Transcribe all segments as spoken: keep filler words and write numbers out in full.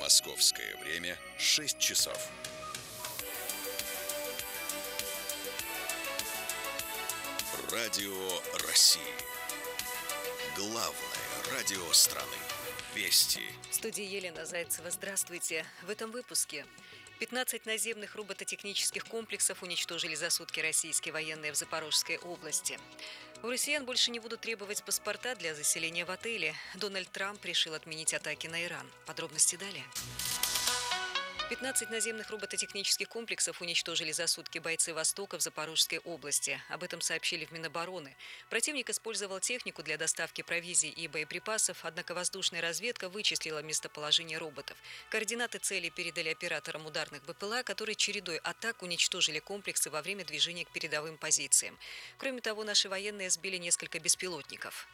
Московское время шесть часов. Радио России. Главное радио страны. Вести. В студии Елена Зайцева. Здравствуйте. В этом выпуске. пятнадцать наземных робототехнических комплексов уничтожили за сутки российские военные в Запорожской области. У россиян больше не будут требовать паспорта для заселения в отеле. Дональд Трамп решил отменить атаки на Иран. Подробности далее. пятнадцать наземных робототехнических комплексов уничтожили за сутки бойцы «Востока» в Запорожской области. Об этом сообщили в Минобороны. Противник использовал технику для доставки провизии и боеприпасов, однако воздушная разведка вычислила местоположение роботов. Координаты цели передали операторам ударных БПЛА, которые чередой атак уничтожили комплексы во время движения к передовым позициям. Кроме того, наши военные сбили несколько беспилотников.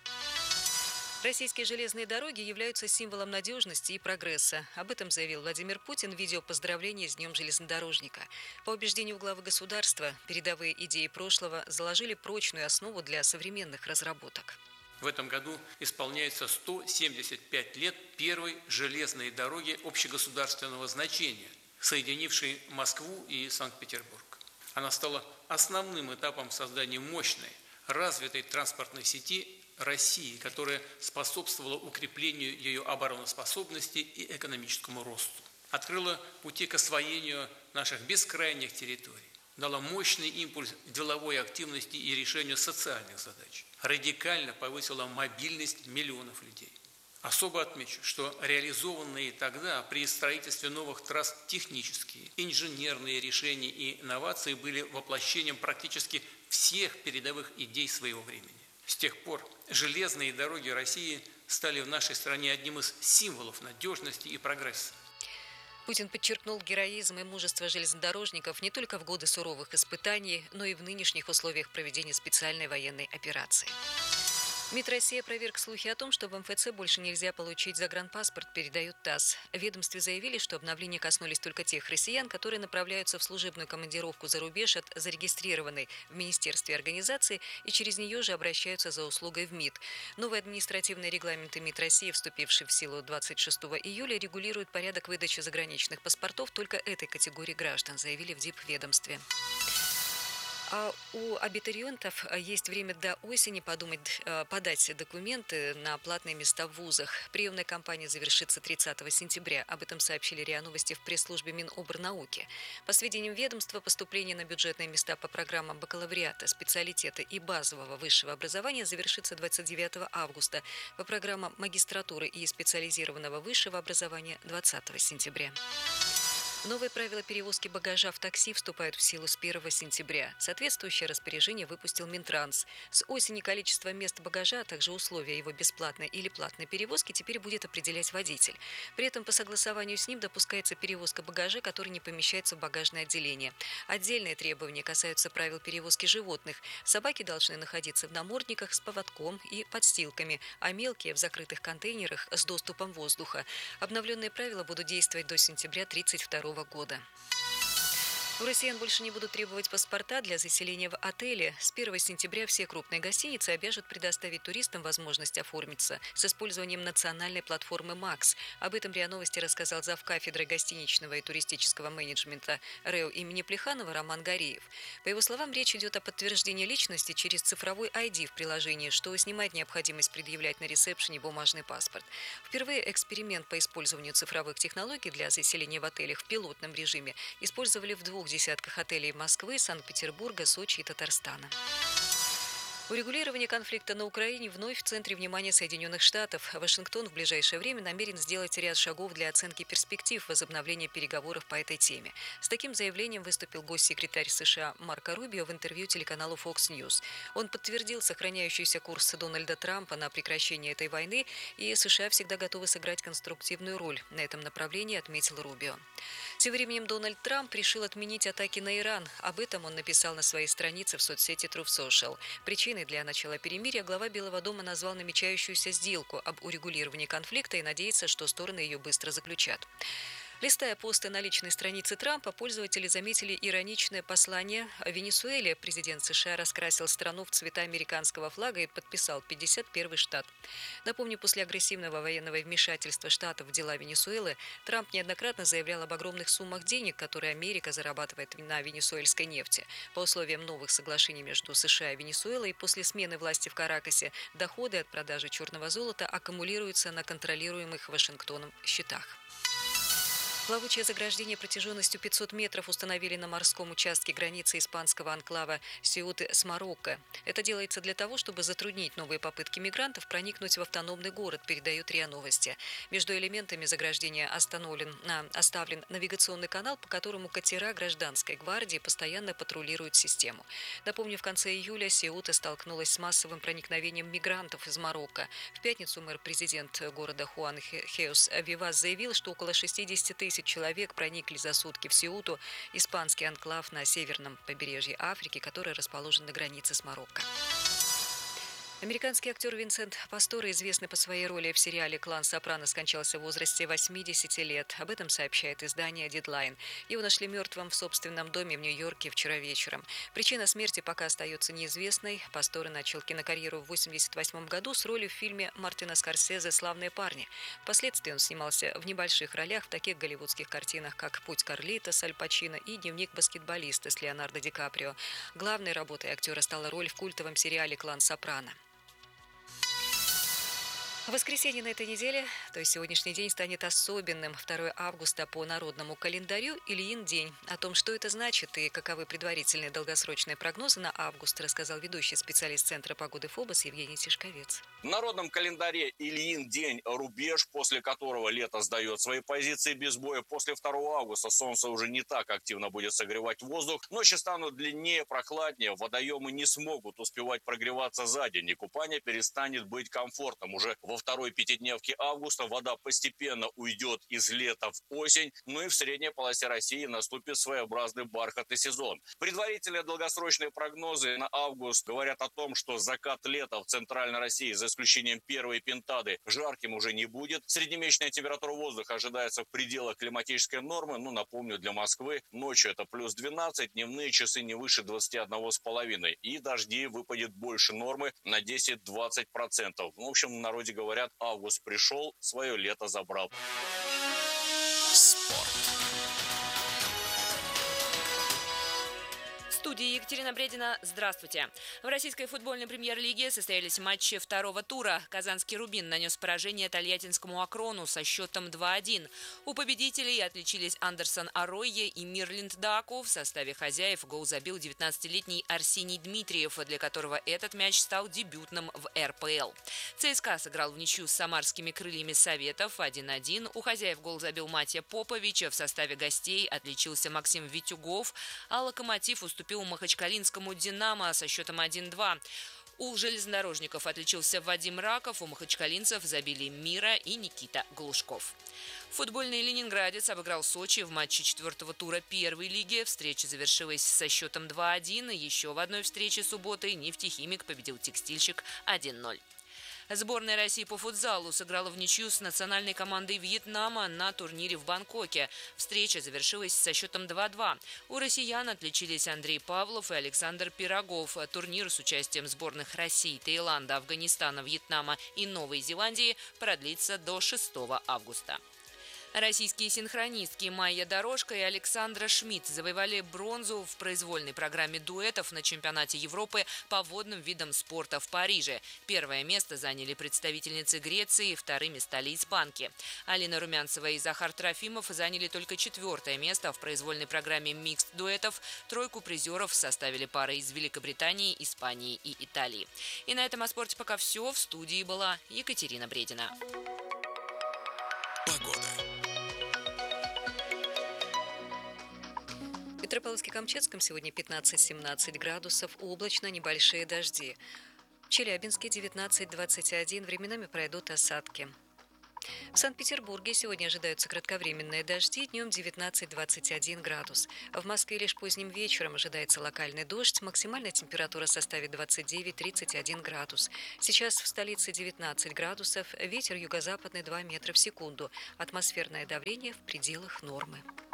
Российские железные дороги являются символом надежности и прогресса. Об этом заявил Владимир Путин в видео поздравления с Днем железнодорожника. По убеждению главы государства, передовые идеи прошлого заложили прочную основу для современных разработок. В этом году исполняется сто семьдесят пять лет первой железной дороги общегосударственного значения, соединившей Москву и Санкт-Петербург. Она стала основным этапом создания мощной, развитой транспортной сети России, которая способствовала укреплению ее обороноспособности и экономическому росту, открыла пути к освоению наших бескрайних территорий, дала мощный импульс деловой активности и решению социальных задач, радикально повысила мобильность миллионов людей. Особо отмечу, что реализованные тогда при строительстве новых трасс технические, инженерные решения и инновации были воплощением практически всех передовых идей своего времени. С тех пор железные дороги России стали в нашей стране одним из символов надежности и прогресса. Путин подчеркнул героизм и мужество железнодорожников не только в годы суровых испытаний, но и в нынешних условиях проведения специальной военной операции. МИД России опроверг слухи о том, что в эм эф цэ больше нельзя получить загранпаспорт, передает ТАСС. В ведомстве заявили, что обновления коснулись только тех россиян, которые направляются в служебную командировку за рубеж от зарегистрированной в Министерстве организации и через нее же обращаются за услугой в МИД. Новые административные регламенты МИД России, вступившие в силу двадцать шестого июля, регулируют порядок выдачи заграничных паспортов только этой категории граждан, заявили в Дипведомстве. А у абитуриентов есть время до осени подумать, подать документы на платные места в вузах. Приемная кампания завершится тридцатого сентября. Об этом сообщили РИА Новости в пресс-службе Минобрнауки. По сведениям ведомства, поступление на бюджетные места по программам бакалавриата, специалитета и базового высшего образования завершится двадцать девятого августа. По программам магистратуры и специализированного высшего образования двадцатого сентября. Новые правила перевозки багажа в такси вступают в силу с первого сентября. Соответствующее распоряжение выпустил Минтранс. С осени количество мест багажа, а также условия его бесплатной или платной перевозки теперь будет определять водитель. При этом по согласованию с ним допускается перевозка багажа, который не помещается в багажное отделение. Отдельные требования касаются правил перевозки животных. Собаки должны находиться в намордниках с поводком и подстилками, а мелкие – в закрытых контейнерах с доступом воздуха. Обновленные правила будут действовать до сентября тридцать второго года. У россиян больше не будут требовать паспорта для заселения в отеле. С первого сентября все крупные гостиницы обяжут предоставить туристам возможность оформиться с использованием национальной платформы «Макс». Об этом РИА Новости рассказал завкафедры гостиничного и туристического менеджмента РЭО имени Плеханова Роман Гореев. По его словам, речь идет о подтверждении личности через цифровой ай ди в приложении, что снимает необходимость предъявлять на ресепшене бумажный паспорт. Впервые эксперимент по использованию цифровых технологий для заселения в отелях в пилотном режиме использовали в двух десятках отелей Москвы, Санкт-Петербурга, Сочи и Татарстана. Урегулирование конфликта на Украине вновь в центре внимания Соединенных Штатов. Вашингтон в ближайшее время намерен сделать ряд шагов для оценки перспектив возобновления переговоров по этой теме. С таким заявлением выступил госсекретарь США Марко Рубио в интервью телеканалу Fox News. Он подтвердил сохраняющийся курс Дональда Трампа на прекращение этой войны, и США всегда готовы сыграть конструктивную роль на этом направлении, отметил Рубио. Тем временем Дональд Трамп решил отменить атаки на Иран. Об этом он написал на своей странице в соцсети Truth Social. Причиной для начала перемирия глава Белого дома назвал намечающуюся сделку об урегулировании конфликта и надеется, что стороны ее быстро заключат. Листая посты на личной странице Трампа, пользователи заметили ироничное послание о Венесуэле. Президент США раскрасил страну в цвета американского флага и подписал пятьдесят первый штат. Напомню, после агрессивного военного вмешательства штатов в дела Венесуэлы Трамп неоднократно заявлял об огромных суммах денег, которые Америка зарабатывает на венесуэльской нефти. По условиям новых соглашений между США и Венесуэлой, после смены власти в Каракасе доходы от продажи черного золота аккумулируются на контролируемых Вашингтоном счетах. Плавучее заграждение протяженностью пятьсот метров установили на морском участке границы испанского анклава Сеуты с Марокко. Это делается для того, чтобы затруднить новые попытки мигрантов проникнуть в автономный город, передает РИА Новости. Между элементами заграждения остановлен, а, оставлен навигационный канал, по которому катера гражданской гвардии постоянно патрулируют систему. Напомню, в конце июля Сеута столкнулась с массовым проникновением мигрантов из Марокко. В пятницу мэр-президент города Хуан Хеус Вивас заявил, что около шестьдесят тысяч человек проникли за сутки в Сеуту, испанский анклав на северном побережье Африки, который расположен на границе с Марокко. Американский актер Винсент Пасторе, известный по своей роли в сериале «Клан Сопрано», скончался в возрасте восьмидесяти лет. Об этом сообщает издание Deadline. Его нашли мертвым в собственном доме в Нью-Йорке вчера вечером. Причина смерти пока остается неизвестной. Пасторе начал кинокарьеру в восемьдесят восьмом году с ролью в фильме Мартина Скорсезе «Славные парни». Впоследствии он снимался в небольших ролях в таких голливудских картинах, как «Путь Карлито» с Аль Пачино и «Дневник баскетболиста» с Леонардо Ди Каприо. Главной работой актера стала роль в культовом сериале «Клан Сопрано». В воскресенье на этой неделе, то есть сегодняшний день, станет особенным. второго августа по народному календарю Ильин день. О том, что это значит и каковы предварительные долгосрочные прогнозы на август, рассказал ведущий специалист Центра погоды ФОБОС Евгений Тишковец. В народном календаре Ильин день – рубеж, после которого лето сдает свои позиции без боя. После второго августа солнце уже не так активно будет согревать воздух. Ночи станут длиннее, прохладнее. Водоемы не смогут успевать прогреваться за день. И купание перестанет быть комфортным. Уже во второй пятидневке августа вода постепенно уйдет из лета в осень. Ну и в средней полосе России наступит своеобразный бархатный сезон. Предварительные долгосрочные прогнозы на август говорят о том, что закат лета в Центральной России, за исключением первой пентады, жарким уже не будет. Среднемесячная температура воздуха ожидается в пределах климатической нормы. Ну, напомню, для Москвы ночью это плюс двенадцать, дневные часы не выше двадцати одного с половиной. И дождей выпадет больше нормы на десять-двадцать процентов. В общем, в народе говорят, август пришел, свое лето забрал. Спорт. В студии Екатерина Бредина. Здравствуйте. В российской футбольной премьер-лиге состоялись матчи второго тура. Казанский «Рубин» нанес поражение тольяттинскому «Акрону» со счетом два один. У победителей отличились Андерсон Аройе и Мирлинд Даку. В составе хозяев гол забил девятнадцатилетний Арсений Дмитриев, для которого этот мяч стал дебютным в эр пэ эл. ЦСКА сыграл в ничью с самарскими «Крыльями Советов» один один. У хозяев гол забил Матья Попович. В составе гостей отличился Максим Витюгов, а «Локомотив» уступил махачкалинскому «Динамо» со счетом один два. У железнодорожников отличился Вадим Раков, у махачкалинцев забили Мира и Никита Глушков. Футбольный ленинградец обыграл Сочи в матче четвертого тура первой лиги. Встреча завершилась со счетом два один. Еще в одной встрече субботы «Нефтехимик» победил «Текстильщик» один ноль. Сборная России по футзалу сыграла в ничью с национальной командой Вьетнама на турнире в Бангкоке. Встреча завершилась со счетом два два. У россиян отличились Андрей Павлов и Александр Пирогов. Турнир с участием сборных России, Таиланда, Афганистана, Вьетнама и Новой Зеландии продлится до шестого августа. Российские синхронистки Майя Дорожко и Александра Шмидт завоевали бронзу в произвольной программе дуэтов на чемпионате Европы по водным видам спорта в Париже. Первое место заняли представительницы Греции, вторыми стали испанки. Алина Румянцева и Захар Трофимов заняли только четвертое место в произвольной программе микс-дуэтов. Тройку призеров составили пары из Великобритании, Испании и Италии. И на этом о спорте пока все. В студии была Екатерина Бредина. Погода. В Петропавловске-Камчатском сегодня пятнадцать-семнадцать градусов, облачно, небольшие дожди. В Челябинске девятнадцать-двадцать один, временами пройдут осадки. В Санкт-Петербурге сегодня ожидаются кратковременные дожди, днем девятнадцать - двадцать один градус. В Москве лишь поздним вечером ожидается локальный дождь, максимальная температура составит двадцать девять - тридцать один градус. Сейчас в столице девятнадцать градусов, ветер юго-западный два метра в секунду, атмосферное давление в пределах нормы.